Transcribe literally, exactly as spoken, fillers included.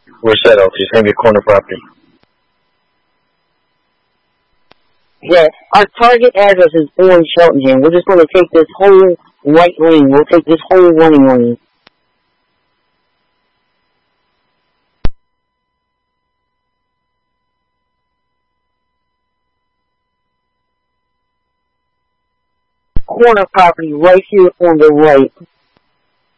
We're settled. It's going to be corner property. Yes, our target address is on Cheltenham. We're just going to take this whole right lane. We'll take this whole running lane. Corner property right here on the right.